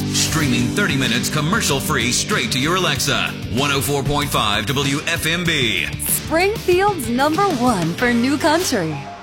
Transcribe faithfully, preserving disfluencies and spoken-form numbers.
Streaming thirty minutes commercial-free straight to your Alexa. one oh four point five W F M B. Springfield's number one for new country.